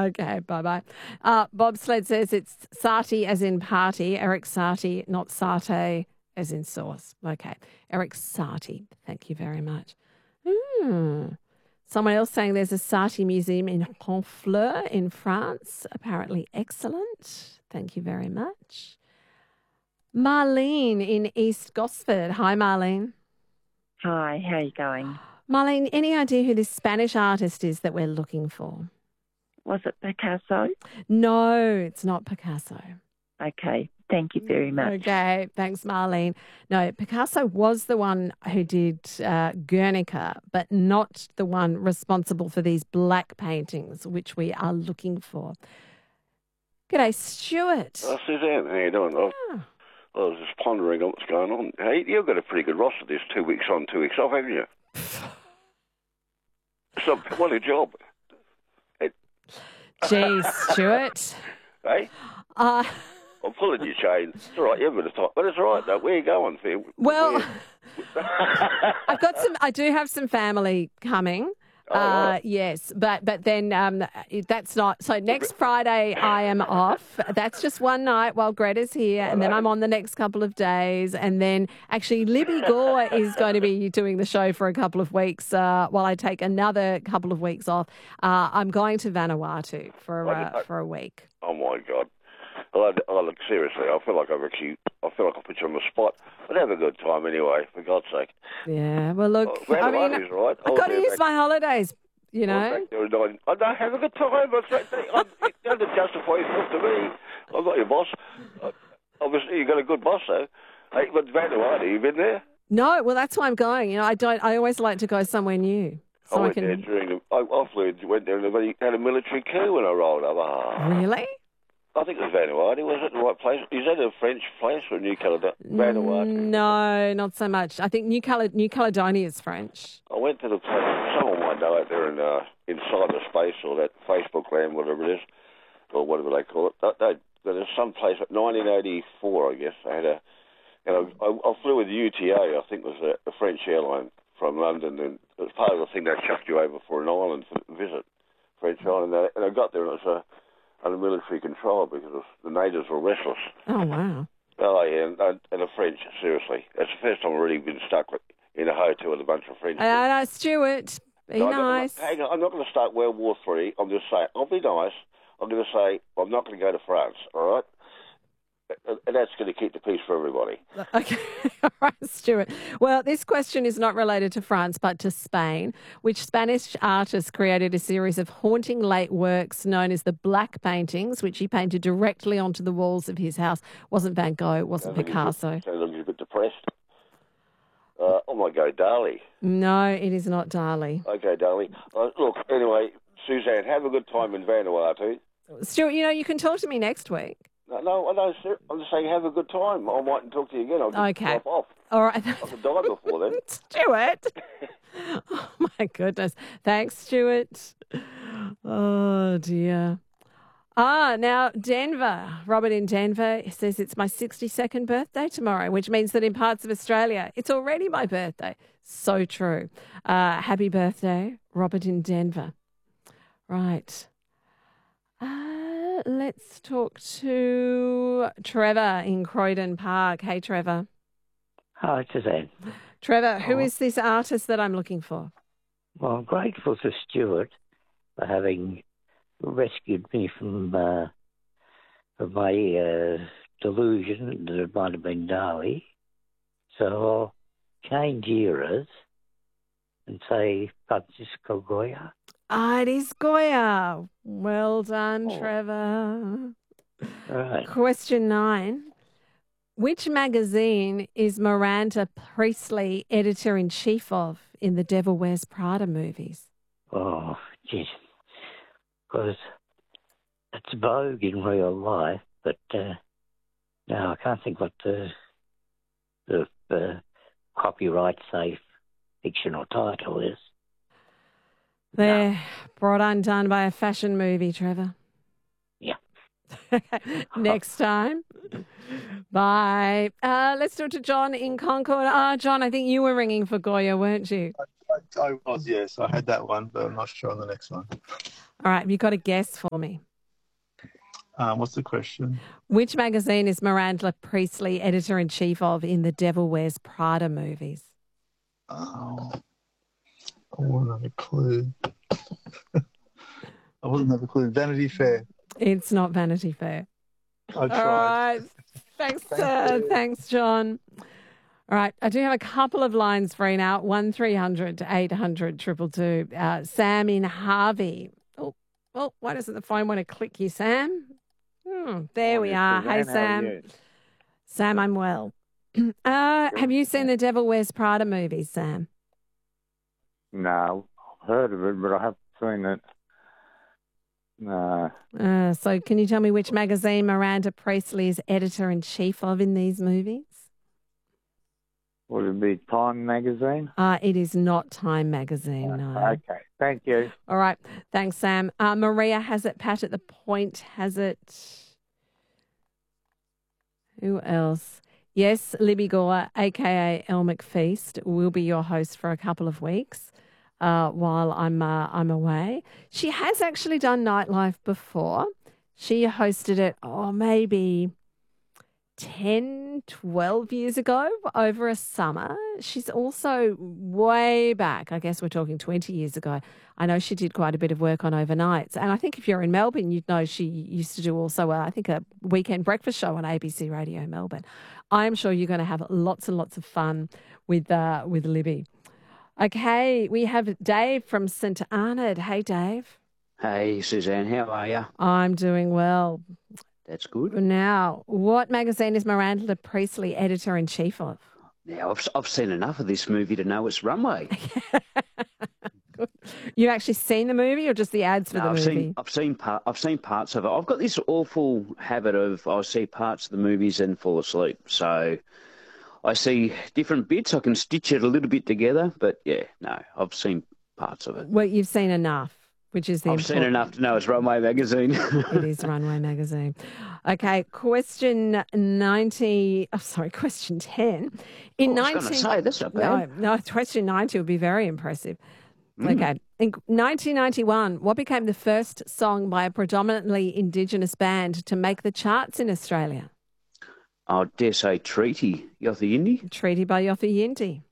Okay, bye-bye. Bobsled says it's Sati as in party. Eric Sati, not satay as in sauce. Okay. Eric Sati, thank you very much. Someone else saying there's a Sati museum in Honfleur in France. Apparently excellent. Thank you very much. Marlene in East Gosford. Hi, Marlene. Hi, how are you going? Marlene, any idea who this Spanish artist is that we're looking for? Was it Picasso? No, it's not Picasso. Okay, thank you very much. Okay, thanks, Marlene. No, Picasso was the one who did Guernica, but not the one responsible for these black paintings, which we are looking for. G'day, Stuart. Suzanne, how you doing? I was just pondering on what's going on. Hey, you've got a pretty good roster this 2 weeks on, 2 weeks off, haven't you? So, what a job. Geez, Stuart. Hey? I'm pulling your chain. It's all right, you haven't got time. But it's all right, though. Where are you going, Phil? Well, I do have some family coming. Right. Yes, but then that's not. So next Friday I am off. That's just one night while Greta's here, and then I'm on the next couple of days. And then actually Libby Gore is going to be doing the show for a couple of weeks while I take another couple of weeks off. I'm going to Vanuatu for a week. Oh, my God. Well, look, seriously, I feel like I put you on the spot. But have a good time anyway, for God's sake. Yeah, well, look, I mean, right. I've got to use my holidays, you know. I don't have a good time. You don't justify yourself to me. I'm not your boss. Obviously, you've got a good boss, though. Hey, but Vanuatu, you been there? No, well, that's why I'm going. You know, I always like to go somewhere new. So I went there and they had a military coup when I rolled up. Really? I think it was Vanuatu. Was it the right place? Is that a French place or New Caledonia? Vanuatu? No, not so much. I think New Caledonia is French. I went to the place. Someone might know out there in cyberspace or that Facebook land, whatever it is, or whatever they call it. There's some place at 1984, I guess. I flew with UTA. I think it was a French airline from London, and it was part of the thing they chucked you over for an island for visit, French island. And I got there and it was under military control because the natives were restless. Oh, wow. Oh, yeah, and the French, seriously. It's the first time I've really been stuck in a hotel with a bunch of French. No, Stuart, be nice. Hang on, I'm not going to start World War III. I'm just saying, I'll be nice. I'm going to say, I'm not going to go to France, all right? And that's going to keep the peace for everybody. Okay. All right, Stuart. Well, this question is not related to France, but to Spain, which Spanish artist created a series of haunting late works known as the Black Paintings, which he painted directly onto the walls of his house. Wasn't Van Gogh, wasn't Picasso. Sounds like he's a bit depressed. Oh, my God, Dali. No, it is not Dali. Okay, Dali. Look, anyway, Suzanne, have a good time in Vanuatu. Stuart, you can talk to me next week. No, I don't. I'm just saying have a good time. I mightn't talk to you again. I'll just drop off. All right. I could die before then. Stuart. Oh, my goodness. Thanks, Stuart. Oh, dear. Now, Denver. Robert in Denver says it's my 62nd birthday tomorrow, which means that in parts of Australia, it's already my birthday. So true. Happy birthday, Robert in Denver. Right. Let's talk to Trevor in Croydon Park. Hey, Trevor. Hi, Suzanne. Trevor, who is this artist that I'm looking for? Well, I'm grateful to Stuart for having rescued me from my delusion that it might have been Dali. So I'll change eras and say Francisco Goya. It is Goya. Well done, Trevor. All right. Question 9. Which magazine is Miranda Priestley editor-in-chief of in the Devil Wears Prada movies? Oh, geez. Because it's Vogue in real life, but no, I can't think what the copyright-safe fictional title is. They're brought undone by a fashion movie, Trevor. Yeah. Next time. Bye. Let's talk to John in Concord. John, I think you were ringing for Goya, weren't you? I was, yes. I had that one, but I'm not sure on the next one. All right, have you got a guess for me? What's the question? Which magazine is Miranda Priestley editor-in-chief of in the Devil Wears Prada movies? Oh, I wouldn't have a clue. I wouldn't have a clue. Vanity Fair. It's not Vanity Fair. I All tried. right. Thanks, John. All right, I do have a couple of lines for you now. 1300 800 222. Sam in Harvey. Oh, why doesn't the phone want to click you, Sam? There we are. Hey, Sam. Sam, I'm well. Have you seen the Devil Wears Prada movies, Sam? No, I've heard of it, but I haven't seen it. No. So can you tell me which magazine Miranda Priestley is editor-in-chief of in these movies? Would it be Time magazine? It is not Time magazine, no. Okay, thank you. All right. Thanks, Sam. Maria has it. Pat at the Point has it. Who else? Yes, Libby Gore, a.k.a. Elle McFeast, will be your host for a couple of weeks while I'm away. She has actually done Nightlife before. She hosted it, maybe 10, 12 years ago over a summer. She's also way back, I guess we're talking 20 years ago. I know she did quite a bit of work on overnights. And I think if you're in Melbourne, you'd know she used to do also, I think, a weekend breakfast show on ABC Radio Melbourne. I'm sure you're going to have lots and lots of fun with Libby. Okay, we have Dave from St Arnaud. Hey, Dave. Hey, Suzanne, how are you? I'm doing well. That's good. Now, what magazine is Miranda Priestley editor-in-chief of? Now, I've seen enough of this movie to know it's Runway. Good. You actually seen the movie or just the ads for the movie? I've seen parts of it. I've got this awful habit of I see parts of the movies and fall asleep. So I see different bits. I can stitch it a little bit together. But, yeah, no, I've seen parts of it. Well, you've seen enough. Which is I've seen enough to know it's Runway magazine. It is Runway magazine. Okay, question 90. Oh, sorry, question 10. I was going to say, that's not bad. No, question 90 would be very impressive. Okay. In 1991, what became the first song by a predominantly Indigenous band to make the charts in Australia? I dare say Treaty, Yothu Yindi. Treaty by Yothu Yindi.